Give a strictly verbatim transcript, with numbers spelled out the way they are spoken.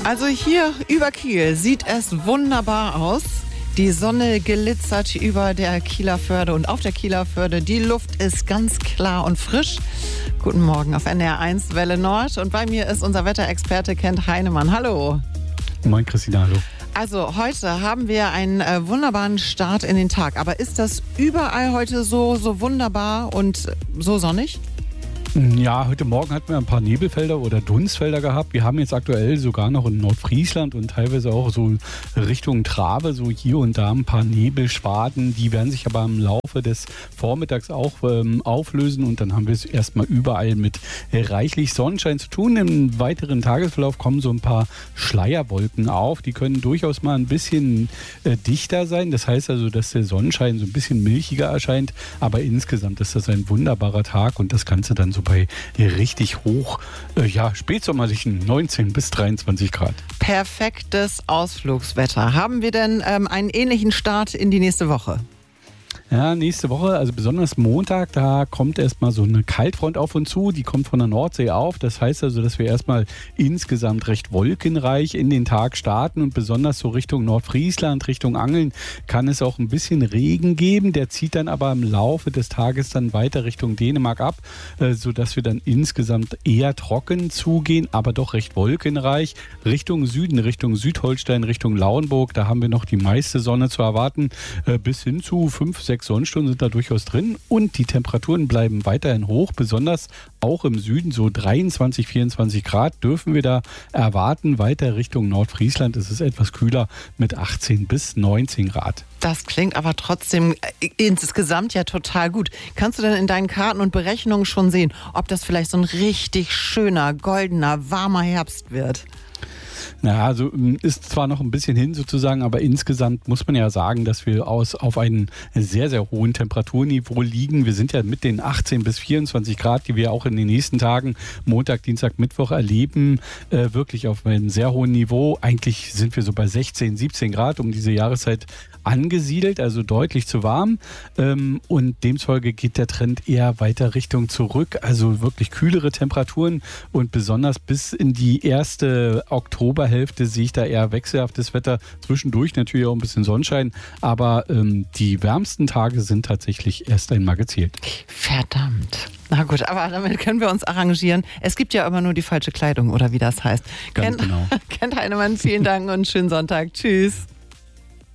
Also hier über Kiel sieht es wunderbar aus. Die Sonne glitzert über der Kieler Förde und auf der Kieler Förde. Die Luft ist ganz klar und frisch. Guten Morgen auf N D R eins Welle Nord. Und bei mir ist unser Wetterexperte Kent Heinemann. Hallo. Moin Christina, hallo. Also heute haben wir einen äh, wunderbaren Start in den Tag. Aber ist das überall heute so, so wunderbar und so sonnig? Ja, heute Morgen hatten wir ein paar Nebelfelder oder Dunstfelder gehabt. Wir haben jetzt aktuell sogar noch in Nordfriesland und teilweise auch so Richtung Trave, so hier und da ein paar Nebelschwaden. Die werden sich aber im Laufe des Vormittags auch ähm, auflösen und dann haben wir es erstmal überall mit reichlich Sonnenschein zu tun. Im weiteren Tagesverlauf kommen so ein paar Schleierwolken auf. Die können durchaus mal ein bisschen äh, dichter sein. Das heißt also, dass der Sonnenschein so ein bisschen milchiger erscheint. Aber insgesamt ist das ein wunderbarer Tag und das Ganze dann so bei richtig hoch, äh, ja, spätsommerlichen neunzehn bis dreiundzwanzig Grad. Perfektes Ausflugswetter. Haben wir denn ähm, einen ähnlichen Start in die nächste Woche? Ja, nächste Woche, also besonders Montag, da kommt erstmal so eine Kaltfront auf uns zu, die kommt von der Nordsee auf. Das heißt also, dass wir erstmal insgesamt recht wolkenreich in den Tag starten und besonders so Richtung Nordfriesland, Richtung Angeln kann es auch ein bisschen Regen geben. Der zieht dann aber im Laufe des Tages dann weiter Richtung Dänemark ab, äh, sodass wir dann insgesamt eher trocken zugehen, aber doch recht wolkenreich. Richtung Süden, Richtung Südholstein, Richtung Lauenburg, da haben wir noch die meiste Sonne zu erwarten, äh, bis hin zu fünf, sechs Sonnenstunden sind da durchaus drin und die Temperaturen bleiben weiterhin hoch, besonders auch im Süden, so dreiundzwanzig, vierundzwanzig Grad dürfen wir da erwarten. Weiter Richtung Nordfriesland ist es etwas kühler mit achtzehn bis neunzehn Grad. Das klingt aber trotzdem insgesamt ja total gut. Kannst du denn in deinen Karten und Berechnungen schon sehen, ob das vielleicht so ein richtig schöner, goldener, warmer Herbst wird? Na, also ist zwar noch ein bisschen hin sozusagen, aber insgesamt muss man ja sagen, dass wir aus, auf einem sehr, sehr hohen Temperaturniveau liegen. Wir sind ja mit den achtzehn bis vierundzwanzig Grad, die wir auch in den nächsten Tagen, Montag, Dienstag, Mittwoch erleben, äh, wirklich auf einem sehr hohen Niveau. Eigentlich sind wir so bei sechzehn, siebzehn Grad um diese Jahreszeit angesiedelt, also deutlich zu warm. Ähm, und demzufolge geht der Trend eher weiter Richtung zurück, also wirklich kühlere Temperaturen und besonders bis in die erste Oktoberhälfte sehe ich da eher wechselhaftes Wetter. Zwischendurch natürlich auch ein bisschen Sonnenschein, aber ähm, die wärmsten Tage sind tatsächlich erst einmal gezählt. Verdammt. Na gut, aber damit können wir uns arrangieren. Es gibt ja immer nur die falsche Kleidung, oder wie das heißt. Ganz Kent, genau. Kent Heinemann, vielen Dank und schönen Sonntag. Tschüss.